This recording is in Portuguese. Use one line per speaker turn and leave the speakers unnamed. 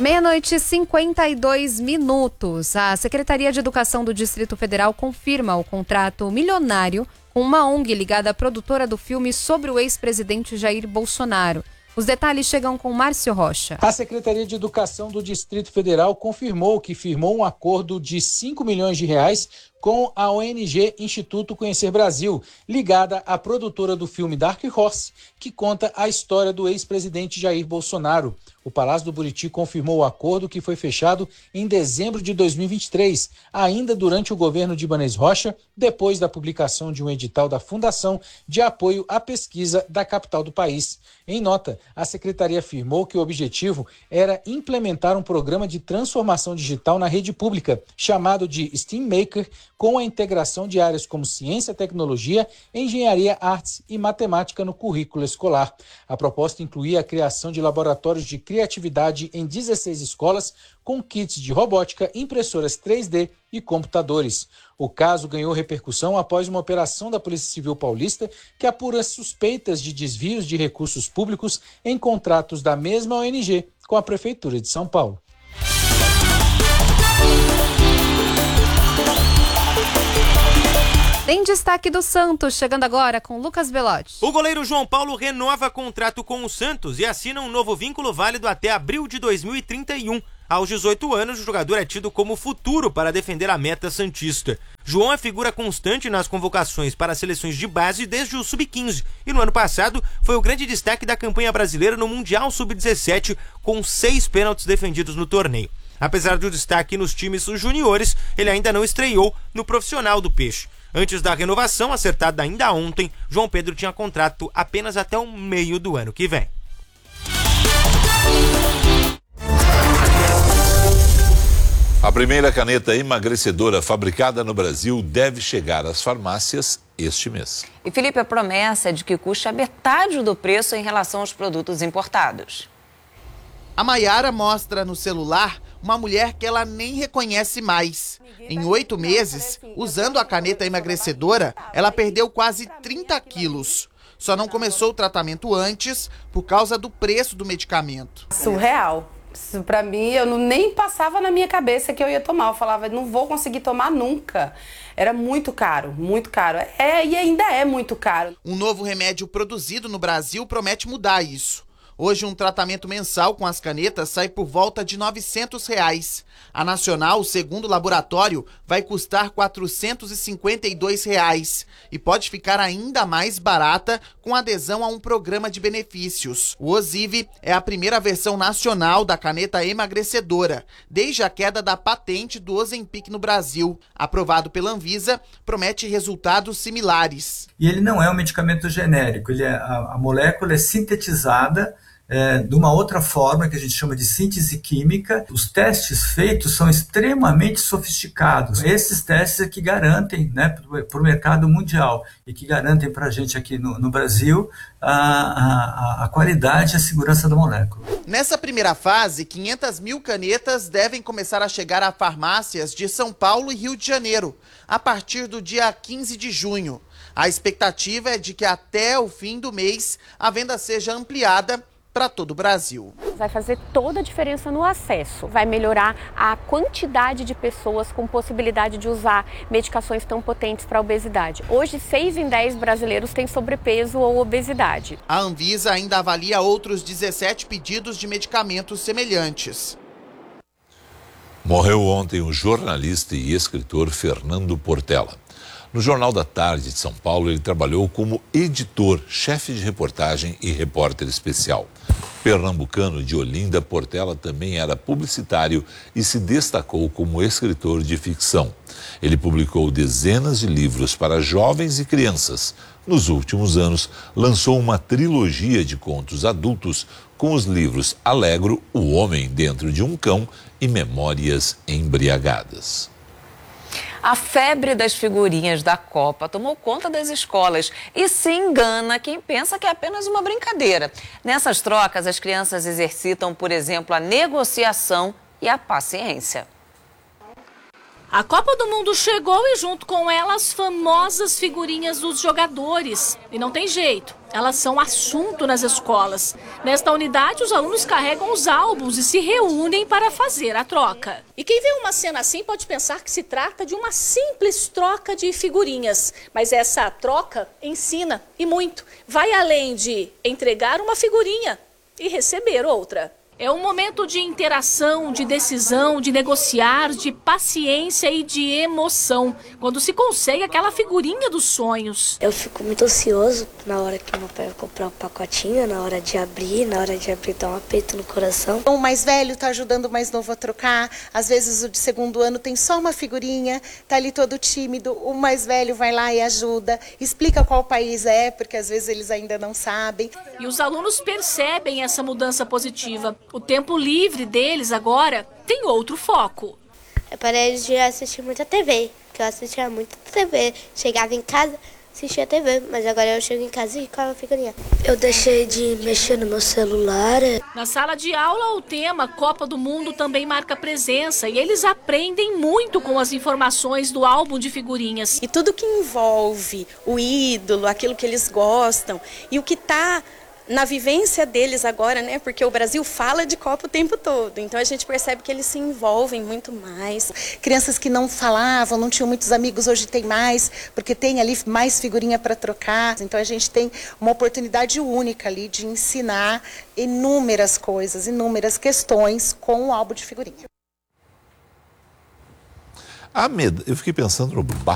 Meia-noite e 52 minutos. A Secretaria de Educação do Distrito Federal confirma o contrato milionário com uma ONG ligada à produtora do filme sobre o ex-presidente Jair Bolsonaro. Os detalhes chegam com Márcio Rocha.
A Secretaria de Educação do Distrito Federal confirmou que firmou um acordo de R$5 milhões com a ONG Instituto Conhecer Brasil, ligada à produtora do filme Dark Horse, que conta a história do ex-presidente Jair Bolsonaro. O Palácio do Buriti confirmou o acordo, que foi fechado em dezembro de 2023, ainda durante o governo de Ibanez Rocha, depois da publicação de um edital da Fundação de Apoio à Pesquisa da capital do país. Em nota, a secretaria afirmou que o objetivo era implementar um programa de transformação digital na rede pública, chamado de STEAM Maker, com a integração de áreas como ciência, tecnologia, engenharia, artes e matemática no currículo escolar. A proposta incluía a criação de laboratórios de criatividade em 16 escolas, com kits de robótica, impressoras 3D e computadores. O caso ganhou repercussão após uma operação da Polícia Civil Paulista que apura suspeitas de desvios de recursos públicos em contratos da mesma ONG com a Prefeitura de São Paulo.
Tem destaque do Santos, chegando agora com Lucas Belotti.
O goleiro João Paulo renova contrato com o Santos e assina um novo vínculo válido até abril de 2031. Aos 18 anos, o jogador é tido como futuro para defender a meta santista. João é figura constante nas convocações para as seleções de base desde o Sub-15 e no ano passado foi o grande destaque da campanha brasileira no Mundial Sub-17, com 6 pênaltis defendidos no torneio. Apesar do destaque nos times juniores, ele ainda não estreou no profissional do Peixe. Antes da renovação, acertada ainda ontem, João Pedro tinha contrato apenas até o meio do ano que vem.
A primeira caneta emagrecedora fabricada no Brasil deve chegar às farmácias este mês.
E, Felipe, a promessa é de que custe a metade do preço em relação aos produtos importados.
A Maiara mostra no celular uma mulher que ela nem reconhece mais. Em 8 meses, usando a caneta emagrecedora, ela perdeu quase 30 quilos. Só não começou o tratamento antes por causa do preço do medicamento.
Surreal. Isso, pra mim, eu nem passava na minha cabeça que eu ia tomar. Eu falava, não vou conseguir tomar nunca. Era muito caro, muito caro. E ainda é muito caro.
Um novo remédio produzido no Brasil promete mudar isso. Hoje, um tratamento mensal com as canetas sai por volta de R$900. A nacional, segundo o laboratório, vai custar R$452 e pode ficar ainda mais barata com adesão a um programa de benefícios. O Osive é a primeira versão nacional da caneta emagrecedora, desde a queda da patente do Ozempic no Brasil. Aprovado pela Anvisa, promete resultados similares.
E ele não é um medicamento genérico, a molécula é sintetizada de uma outra forma que a gente chama de síntese química. Os testes feitos são extremamente sofisticados. Esses testes é que garantem, né, para o mercado mundial e que garantem para a gente aqui no Brasil a qualidade e a segurança da molécula.
Nessa primeira fase, 500 mil canetas devem começar a chegar a farmácias de São Paulo e Rio de Janeiro, a partir do dia 15 de junho. A expectativa é de que até o fim do mês a venda seja ampliada para todo o Brasil.
Vai fazer toda a diferença no acesso, vai melhorar a quantidade de pessoas com possibilidade de usar medicações tão potentes para a obesidade. Hoje, 6 em 10 brasileiros têm sobrepeso ou obesidade.
A Anvisa ainda avalia outros 17 pedidos de medicamentos semelhantes.
Morreu ontem o jornalista e escritor Fernando Portela. No Jornal da Tarde de São Paulo, ele trabalhou como editor, chefe de reportagem e repórter especial. Pernambucano de Olinda, Portela também era publicitário e se destacou como escritor de ficção. Ele publicou dezenas de livros para jovens e crianças. Nos últimos anos, lançou uma trilogia de contos adultos com os livros Alegro, O Homem Dentro de um Cão e Memórias Embriagadas.
A febre das figurinhas da Copa tomou conta das escolas e se engana quem pensa que é apenas uma brincadeira. Nessas trocas, as crianças exercitam, por exemplo, a negociação e a paciência.
A Copa do Mundo chegou e junto com ela as famosas figurinhas dos jogadores. E não tem jeito, elas são assunto nas escolas. Nesta unidade, os alunos carregam os álbuns e se reúnem para fazer a troca. E quem vê uma cena assim pode pensar que se trata de uma simples troca de figurinhas. Mas essa troca ensina, e muito. Vai além de entregar uma figurinha e receber outra. É um momento de interação, de decisão, de negociar, de paciência e de emoção, quando se consegue aquela figurinha dos sonhos.
Eu fico muito ansioso na hora que meu pai vai comprar um pacotinho, na hora de abrir dá um aperto no coração.
O mais velho está ajudando o mais novo a trocar, às vezes o de segundo ano tem só uma figurinha, tá ali todo tímido, o mais velho vai lá e ajuda, explica qual país é, porque às vezes eles ainda não sabem.
E os alunos percebem essa mudança positiva. O tempo livre deles agora tem outro foco.
Eu parei de assistir muita TV, porque eu assistia muito TV. Chegava em casa, assistia TV, mas agora eu chego em casa e colo a figurinha. Eu deixei de mexer no meu celular.
Na sala de aula, o tema Copa do Mundo também marca presença e eles aprendem muito com as informações do álbum de figurinhas.
E tudo que envolve o ídolo, aquilo que eles gostam e o que está na vivência deles agora, né? Porque o Brasil fala de Copa o tempo todo. Então a gente percebe que eles se envolvem muito mais.
Crianças que não falavam, não tinham muitos amigos, hoje tem mais, porque tem ali mais figurinha para trocar. Então a gente tem uma oportunidade única ali de ensinar inúmeras coisas, inúmeras questões com o álbum de figurinha.
Eu fiquei pensando no